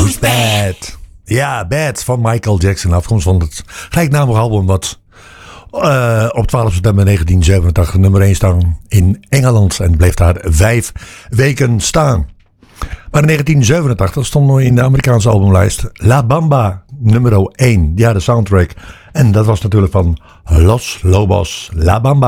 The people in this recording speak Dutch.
Who's Bad? Ja, Bad van Michael Jackson. Afkomst van het gelijknamige album wat op 12 september 1987 nummer 1 staan in Engeland. En bleef daar 5 weken staan. Maar in 1987 stond nog in de Amerikaanse albumlijst La Bamba nummer 1. Ja, de soundtrack. En dat was natuurlijk van Los Lobos La Bamba.